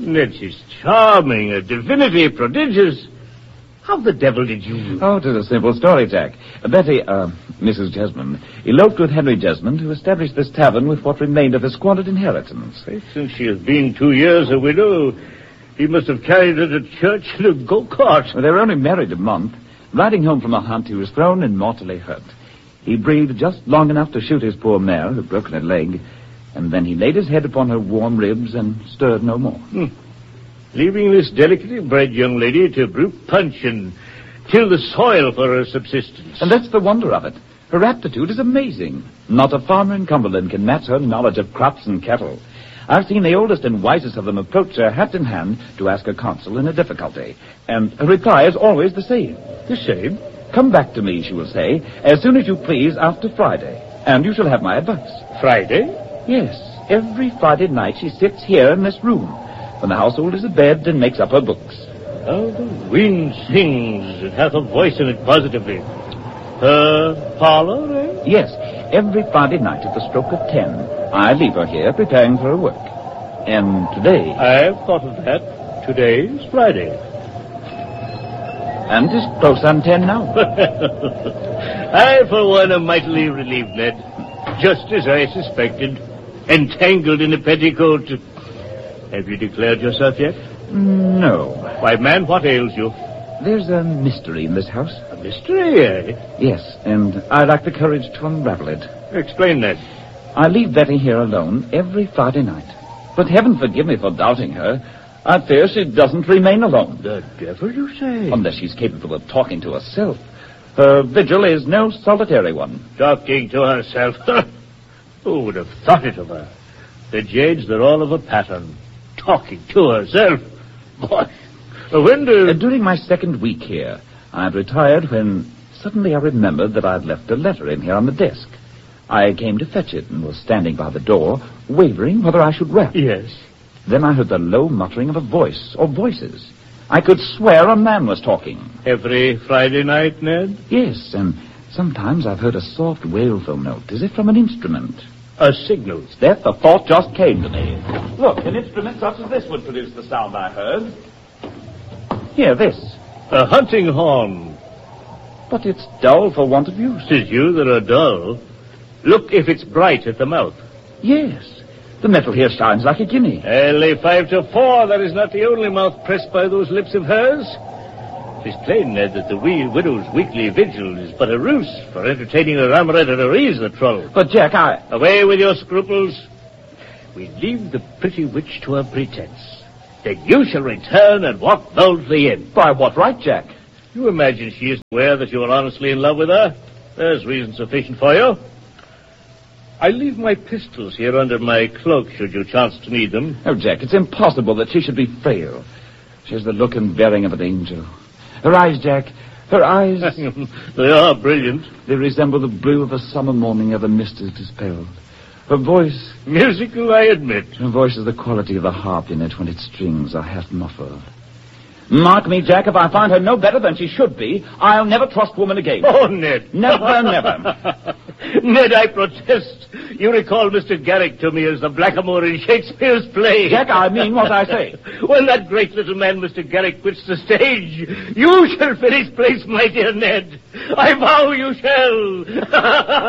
Ned, she's charming, a divinity prodigious. How the devil did you... Oh, it is a simple story, Jack. Betty, Mrs. Jesmond, eloped with Henry Jesmond, who established this tavern with what remained of his squandered inheritance. Since she has been 2 years a widow, he must have carried her to church in a go-kart. Well, they were only married a month. Riding home from a hunt, he was thrown and mortally hurt. He breathed just long enough to shoot his poor mare, who had broken her leg, and then he laid his head upon her warm ribs and stirred no more. Leaving this delicately bred young lady to brew punch and till the soil for her subsistence. And that's the wonder of it. Her aptitude is amazing. Not a farmer in Cumberland can match her knowledge of crops and cattle. I've seen the oldest and wisest of them approach her hat in hand to ask her counsel in a difficulty. And her reply is always the same. The same? Come back to me, she will say, as soon as you please after Friday. And you shall have my advice. Friday? Yes. Every Friday night she sits here in this room, when the household is abed, and makes up her books. Oh, the wind sings. It hath a voice in it positively. Her parlor, eh? Yes. Every Friday night at the stroke of 10, I leave her here preparing for her work. And today... I've thought of that. Today's Friday. And it's close on 10 now. I, for one, am mightily relieved, Ned. Just as I suspected. Entangled in a petticoat. Have you declared yourself yet? No. Why, man, what ails you? There's a mystery in this house. A mystery, eh? Yes, and I lack the courage to unravel it. Explain that. I leave Betty here alone every Friday night. But heaven forgive me for doubting her. I fear she doesn't remain alone. The devil, you say? Unless she's capable of talking to herself. Her vigil is no solitary one. Talking to herself? Who would have thought it of her? The jades, they're all of a pattern. Talking to herself. Boy, when during my second week here, I'd retired when suddenly I remembered that I'd left a letter in here on the desk. I came to fetch it and was standing by the door, wavering whether I should rap. Yes. Then I heard the low muttering of a voice, or voices. I could swear a man was talking. Every Friday night, Ned? Yes, and sometimes I've heard a soft wailful note, as if from an instrument. A signal. That the thought just came to me. Look, an instrument such as this would produce the sound I heard. Here, this. A hunting horn. But it's dull for want of use. 'Tis you that are dull. Look if it's bright at the mouth. Yes. The metal here shines like a guinea. I'll lay 5 to 4. That is not the only mouth pressed by those lips of hers. 'Tis plain, Ned, that the wee widow's weekly vigil is but a ruse for entertaining her amouret at her ease, the troll. But, Jack, Away with your scruples. We leave the pretty witch to her pretense. Then you shall return and walk boldly in. By what right, Jack? You imagine she is aware that you are honestly in love with her? There's reason sufficient for you. I leave my pistols here under my cloak, should you chance to need them. Oh, Jack, it's impossible that she should be frail. She has the look and bearing of an angel. Her eyes, Jack, her eyes... They are brilliant. They resemble the blue of a summer morning ere the mist is dispelled. Her voice... Musical, I admit. Her voice is the quality of the harp in it when its strings are half muffled. Mark me, Jack, if I find her no better than she should be, I'll never trust woman again. Oh, Ned. Never, never. Ned, I protest. You recall Mr. Garrick to me as the blackamoor in Shakespeare's play. Jack, I mean what I say. When that great little man, Mr. Garrick, quits the stage, you shall fill his place, my dear Ned. I vow you shall.